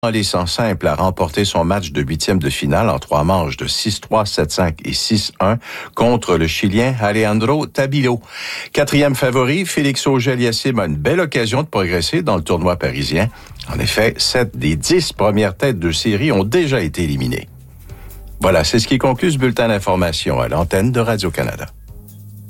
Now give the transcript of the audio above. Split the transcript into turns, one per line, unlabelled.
Les 100 simples a remporté son match de huitième de finale en 3 manches de 6-3, 7-5 et 6-1 contre le Chilien Alejandro Tabilo. 4e favori, Félix Auger-Aliassime a une belle occasion de progresser dans le tournoi parisien. En effet, 7 des 10 premières têtes de série ont déjà été éliminées. Voilà, c'est ce qui conclut ce bulletin d'information à l'antenne de Radio-Canada.